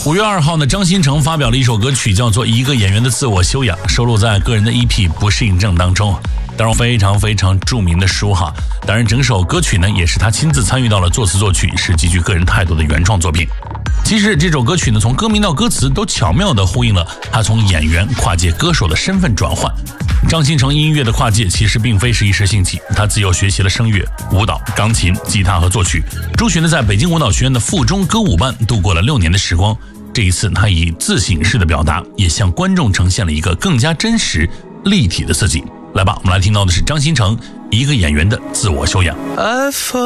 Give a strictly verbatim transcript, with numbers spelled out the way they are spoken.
五月二号呢，张新成发表了一首歌曲，叫做《一个演员的自我修养》，收录在个人的 E P《不适应症》当中。当然非常非常著名的书哈。当然整首歌曲呢，也是他亲自参与到了作词作曲，是极具个人态度的原创作品。其实这首歌曲呢，从歌名到歌词都巧妙地呼应了他从演员跨界歌手的身份转换。张新成音乐的跨界其实并非是一时兴起，他自幼学习了声乐、舞蹈、钢琴、吉他和作曲。中学呢，在北京舞蹈学院的附中歌舞班度过了六年的时光。这一次，他以自省式的表达，也向观众呈现了一个更加真实、立体的自己。来吧，我们来听到的是张新成一个演员的自我修养。